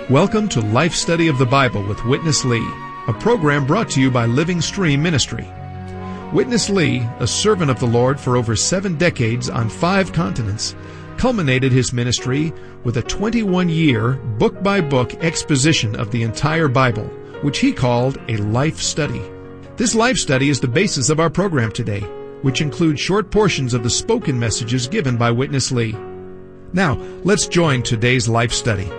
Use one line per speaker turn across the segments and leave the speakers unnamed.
Welcome to Life Study of the Bible with Witness Lee, a program brought to you by Living Stream Ministry. Witness Lee, a servant of the Lord for over 7 decades on 5 continents, culminated his ministry with a 21-year, book-by-book exposition of the entire Bible, which he called a life study. This life study is the basis of our program today, which includes short portions of the spoken messages given by Witness Lee. Now, let's join today's life study.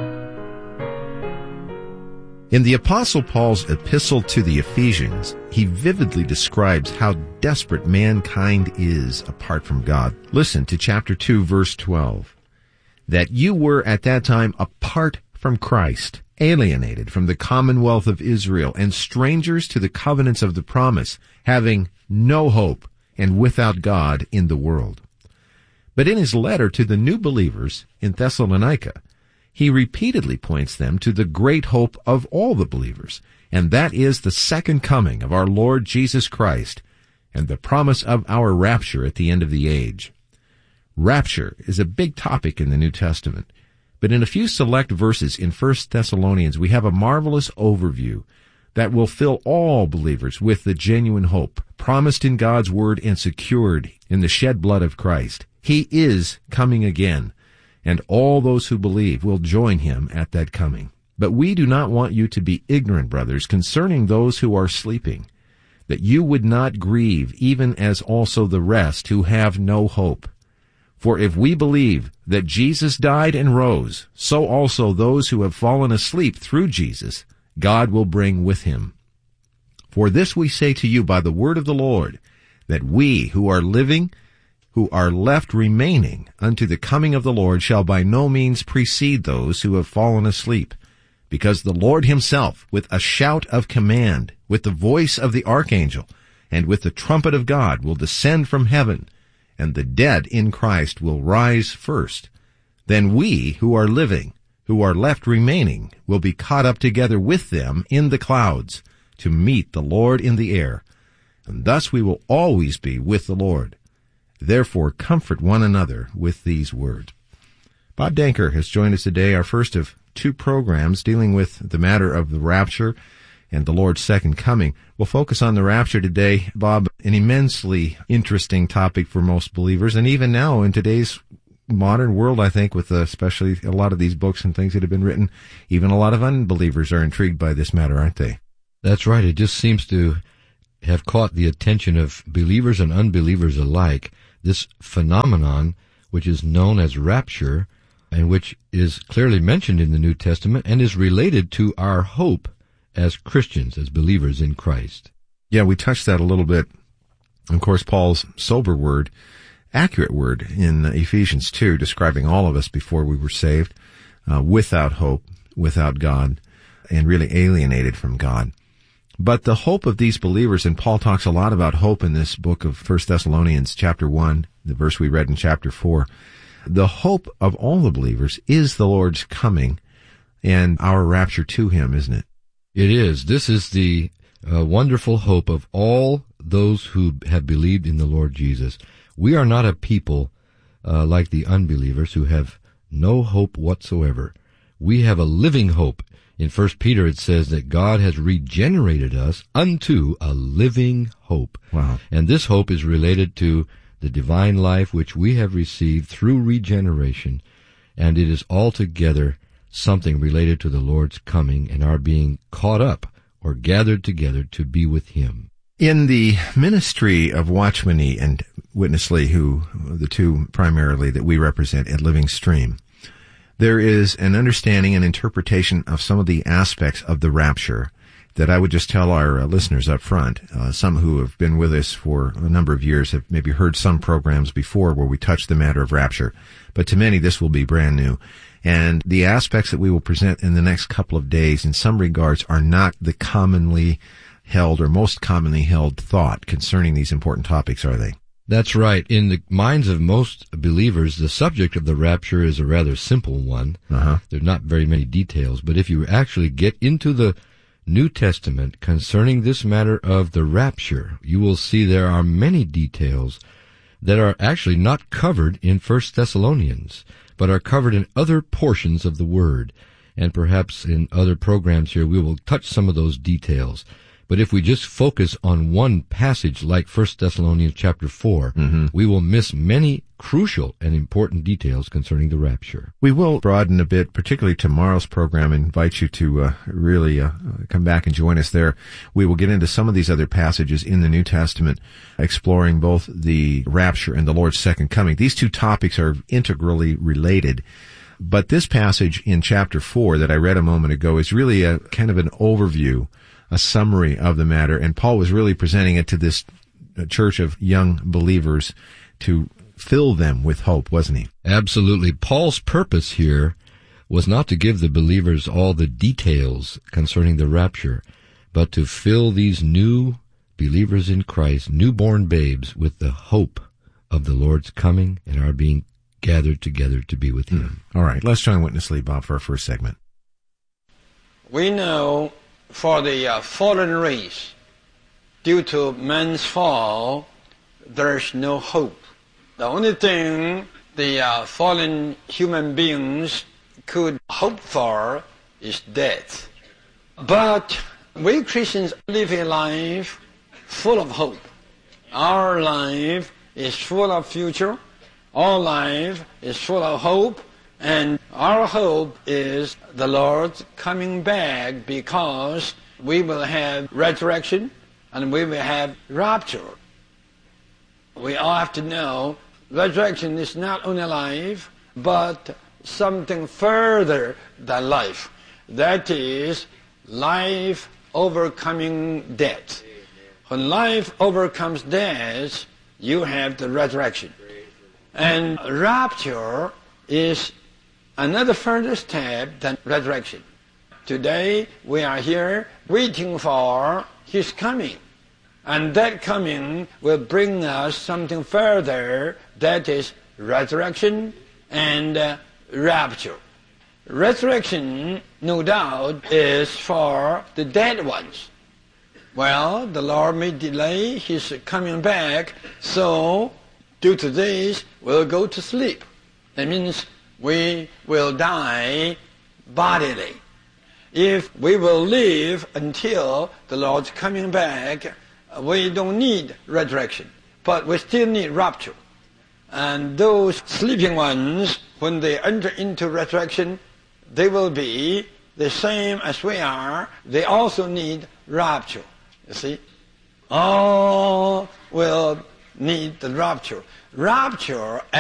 In the Apostle Paul's epistle to the Ephesians, he vividly describes how desperate mankind is apart from God. Listen to chapter 2, verse 12. That you were at that time apart from Christ, alienated from the commonwealth of Israel, and strangers to the covenants of the promise, having no hope and without God in the world. But in his letter to the new believers in Thessalonica, he repeatedly points them to the great hope of all the believers, and that is the second coming of our Lord Jesus Christ and the promise of our rapture at the end of the age. Rapture is a big topic in the New Testament, but in a few select verses in 1 Thessalonians, we have a marvelous overview that will fill all believers with the genuine hope promised in God's Word and secured in the shed blood of Christ. He is coming again, and all those who believe will join him at that coming. But we do not want you to be ignorant, brothers, concerning those who are sleeping, that you would not grieve, even as also the rest who have no hope. For if we believe that Jesus died and rose, so also those who have fallen asleep through Jesus, God will bring with him. For this we say to you by the word of the Lord, that we who are living, who are left remaining unto the coming of the Lord, shall by no means precede those who have fallen asleep. Because the Lord himself, with a shout of command, with the voice of the archangel, and with the trumpet of God, will descend from heaven, and the dead in Christ will rise first. Then we who are living, who are left remaining, will be caught up together with them in the clouds, to meet the Lord in the air. And thus we will always be with the Lord. Therefore, comfort one another with these words. Bob Danker has joined us today, our first of 2 programs dealing with the matter of the rapture and the Lord's second coming. We'll focus on the rapture today. Bob, an immensely interesting topic for most believers, and even now in today's modern world, I think, with especially a lot of these books and things that have been written, even a lot of unbelievers are intrigued by this matter, aren't they?
That's right. It just seems to have caught the attention of believers and unbelievers alike. This phenomenon, which is known as rapture, and which is clearly mentioned in the New Testament and is related to our hope as Christians, as believers in Christ.
Yeah, we touched that a little bit. Of course, Paul's sober word, accurate word in Ephesians 2, describing all of us before we were saved, without hope, without God, and really alienated from God. But the hope of these believers, and Paul talks a lot about hope in this book of 1 Thessalonians chapter 1, the verse we read in chapter 4. The hope of all the believers is the Lord's coming and our rapture to him, isn't it?
It is. This is the wonderful hope of all those who have believed in the Lord Jesus. We are not a people like the unbelievers who have no hope whatsoever. We have a living hope. In 1 Peter it says that God has regenerated us unto a living hope.
Wow.
And this hope is related to the divine life which we have received through regeneration, and it is altogether something related to the Lord's coming and our being caught up or gathered together to be with him.
In the ministry of Watchman Nee and Witness Lee, who the 2 primarily that we represent at Living Stream, there is an understanding and interpretation of some of the aspects of the rapture that I would just tell our listeners up front. Some who have been with us for a number of years have maybe heard some programs before where we touched the matter of rapture, but to many this will be brand new. And the aspects that we will present in the next couple of days in some regards are not the commonly held or most commonly held thought concerning these important topics, are they?
That's right. In the minds of most believers, the subject of the rapture is a rather simple one.
Uh-huh.
There are not very many details, but if you actually get into the New Testament concerning this matter of the rapture, you will see there are many details that are actually not covered in 1 Thessalonians, but are covered in other portions of the Word. and perhaps in other programs here we will touch some of those details. But if we just focus on one passage like 1 Thessalonians chapter 4, we will miss many crucial and important details concerning the rapture.
We will broaden a bit, particularly tomorrow's program, and invite you to really come back and join us there. We will get into some of these other passages in the New Testament, exploring both the rapture and the Lord's second coming. These two topics are integrally related. But this passage in chapter 4 that I read a moment ago is really a kind of an overview, a summary of the matter, and Paul was really presenting it to this church of young believers to fill them with hope, wasn't he?
Absolutely. Paul's purpose here was not to give the believers all the details concerning the rapture, but to fill these new believers in Christ, newborn babes, with the hope of the Lord's coming and our being gathered together to be with him.
All right, let's join Witness Lee, Bob, for our first segment.
We know for the fallen race, due to man's fall, there's no hope. The only thing the fallen human beings could hope for is death. But we Christians live a life full of hope. Our life is full of future. Our life is full of hope. And our hope is the Lord's coming back, because we will have resurrection and we will have rapture. We all have to know resurrection is not only life, but something further than life. That is life overcoming death. When life overcomes death, you have the resurrection. And rapture is another further step than resurrection. Today we are here waiting for His coming. And that coming will bring us something further, that is resurrection and rapture. Resurrection, no doubt, is for the dead ones. Well, the Lord may delay His coming back, so due to this, we'll go to sleep. That means we will die bodily. If we will live until the Lord's coming back, we don't need resurrection, but we still need rapture. And those sleeping ones, when they enter into resurrection, they will be the same as we are. They also need rapture. You see? All will need the rapture. Rapture